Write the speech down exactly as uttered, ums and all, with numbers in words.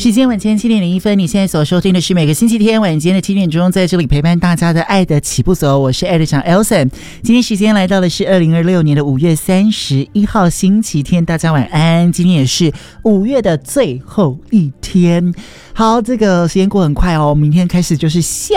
时间晚间七点零一分，你现在所收听的是每个星期天晚间的七点钟，在这里陪伴大家的爱的起步走，我是爱的长 Elson。今天时间来到的是二零二六年的五月三十一号星期天，大家晚安。今天也是五月的最后一天。好，这个时间过很快哦，明天开始就是下